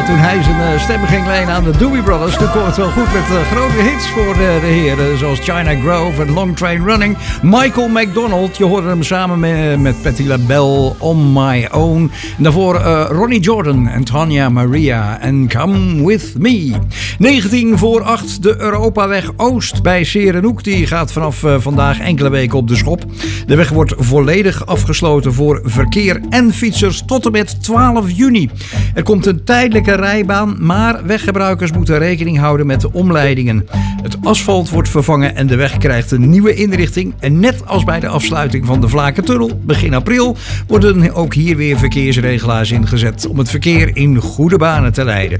toen hij zijn stem ging lenen aan de Doobie Brothers. Toen kwam het wel goed met grote hits voor de heren. Zoals China Grove en Long Train Running. Michael McDonald, je hoorde hem samen met Patti LaBelle, On My Own. En daarvoor Ronnie Jordan en Tanya Maria en Come With Me. 19 voor 8, de Europaweg Oost bij Serenhoek. Die gaat vanaf vandaag enkele weken op de schop. De weg wordt volledig afgesloten voor verkeer en fietsers tot en met 12 juni. Er komt een tijdelijke rijbaan, maar weggebruikers moeten rekening houden met de omleidingen. Het asfalt wordt vervangen en de weg krijgt een nieuwe inrichting. En net als bij de afsluiting van de Vlakentunnel begin april worden ook hier weer verkeersregelaars ingezet om het verkeer in goede banen te leiden.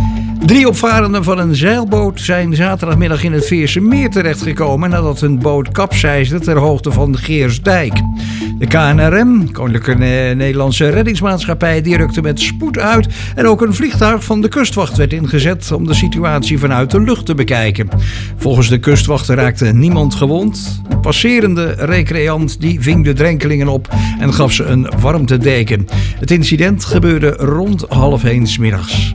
3 opvarenden van een zeilboot zijn zaterdagmiddag in het Veerse Meer terechtgekomen nadat hun boot kapseisde ter hoogte van de Geersdijk. De KNRM, Koninklijke Nederlandse Reddingsmaatschappij, die rukte met spoed uit en ook een vliegtuig van de kustwacht werd ingezet om de situatie vanuit de lucht te bekijken. Volgens de kustwacht raakte niemand gewond. Een passerende recreant die ving de drenkelingen op en gaf ze een warmtedeken. Het incident gebeurde rond 12:30 's middags.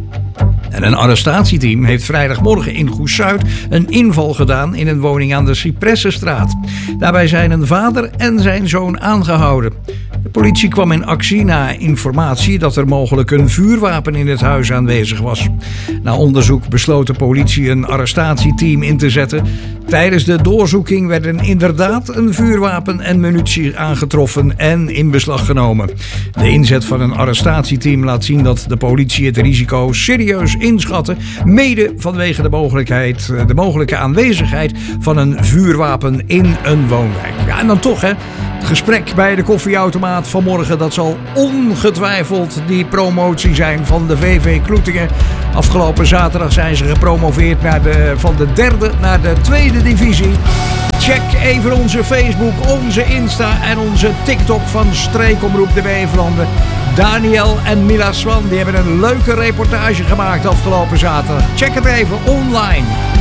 En een arrestatieteam heeft vrijdagmorgen in Goes-Zuid een inval gedaan in een woning aan de Cypressenstraat. Daarbij zijn een vader en zijn zoon aangehouden. De politie kwam in actie na informatie dat er mogelijk een vuurwapen in het huis aanwezig was. Na onderzoek besloot de politie een arrestatieteam in te zetten. Tijdens de doorzoeking werden inderdaad een vuurwapen en munitie aangetroffen en in beslag genomen. De inzet van een arrestatieteam laat zien dat de politie het risico serieus inschatte, mede vanwege de mogelijke aanwezigheid van een vuurwapen in een woonwijk. Ja, en dan toch hè. Het gesprek bij de koffieautomaat vanmorgen, dat zal ongetwijfeld die promotie zijn van de VV Kloetingen. Afgelopen zaterdag zijn ze gepromoveerd van de 3e naar de 2e divisie. Check even onze Facebook, onze Insta en onze TikTok van Streekomroep de Beverlanden. Daniel en Mila Swan, die hebben een leuke reportage gemaakt afgelopen zaterdag. Check het even online.